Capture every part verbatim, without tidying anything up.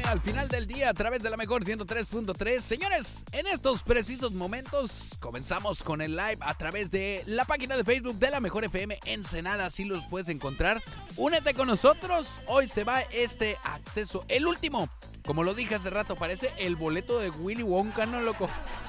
al final del día a través de la mejor ciento tres punto tres. Señores, en estos precisos momentos comenzamos con el live a través de la página de Facebook de la Mejor F M Ensenada. Así los puedes encontrar. Únete con nosotros. Hoy se va este acceso, el último. Como lo dije hace rato, parece el boleto de Willy Wonka, ¿no, loco?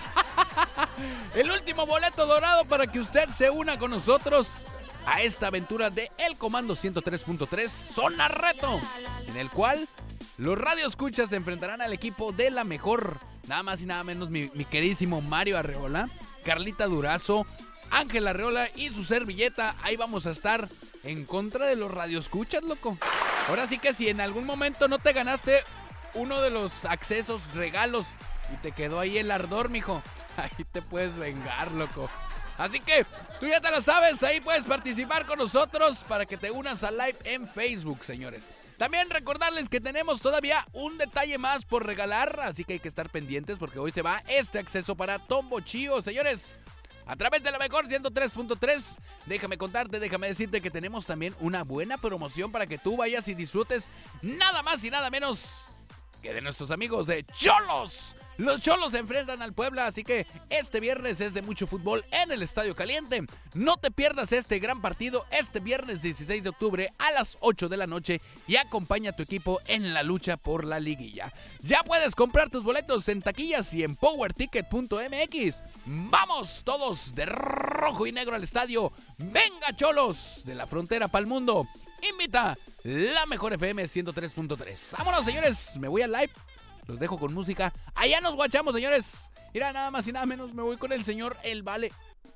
El último boleto dorado para que usted se una con nosotros a esta aventura de El Comando ciento tres punto tres Zona Reto, en el cual los radioescuchas se enfrentarán al equipo de la mejor, nada más y nada menos mi, mi queridísimo Mario Arreola, Carlita Durazo, Ángel Arreola y su servilleta. Ahí vamos a estar en contra de los radioescuchas, loco. Ahora sí que si en algún momento no te ganaste uno de los accesos, regalos, y te quedó ahí el ardor, mijo, ahí te puedes vengar, loco. Así que tú ya te la sabes, ahí puedes participar con nosotros para que te unas al live en Facebook, señores. También recordarles que tenemos todavía un detalle más por regalar, así que hay que estar pendientes porque hoy se va este acceso para Tombo Chío, señores. A través de la mejor ciento tres punto tres, déjame contarte, déjame decirte que tenemos también una buena promoción para que tú vayas y disfrutes nada más y nada menos que de nuestros amigos de Xolos. Los Xolos se enfrentan al Puebla, así que este viernes es de mucho fútbol en el Estadio Caliente. No te pierdas este gran partido este viernes dieciséis de octubre a las ocho de la noche y acompaña a tu equipo en la lucha por la liguilla. Ya puedes comprar tus boletos en taquillas y en power ticket punto m x. Vamos todos de rojo y negro al estadio. Venga, Xolos, de la frontera para el mundo. Invita la Mejor F M ciento tres punto tres. Vámonos, señores, me voy al live. Los dejo con música. Allá nos guachamos, señores. Mira, nada más y nada menos me voy con el señor El Vale.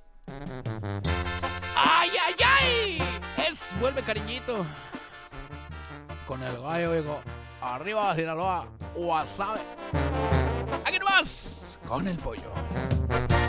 ¡Ay, ay, ay! Es Vuelve Cariñito. Con el gallo, digo. Arriba, Sinaloa. Wasabi. Aquí nomás. Con el pollo.